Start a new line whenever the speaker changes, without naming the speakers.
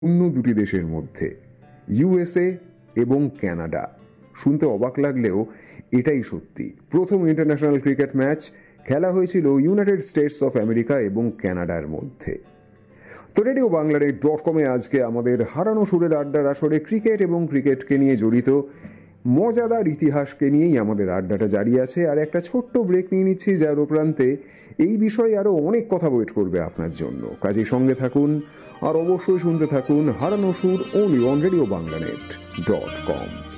অন্য দুটি দেশের মধ্যে, ইউএসএ এবং কানাডা। শুনতে অবাক লাগলেও এটাই সত্যি। প্রথম ইন্টারন্যাশনাল ক্রিকেট ম্যাচ খেলা হয়েছিল ইউনাইটেড স্টেটস অফ আমেরিকা এবং কানাডার মধ্যে। তো রেডিও বাংলাদেশ.com-এ আজকে আমাদের হারানো সুরের আড্ডার আসরে ক্রিকেট এবং ক্রিকেটকে নিয়ে জড়িত মজাদার ইতিহাসকে নিয়েই আমাদের আড্ডাটা জারি আছে। আর একটা ছোট্ট ব্রেক নিয়ে নিচ্ছি, যার উপরান্তে এই বিষয়ে আরো অনেক কথা ওয়েট করবে আপনার জন্য। কাজেই সঙ্গে থাকুন আর অবশ্যই শুনতে থাকুন হারানো সুর only on Radio Banglanet.com।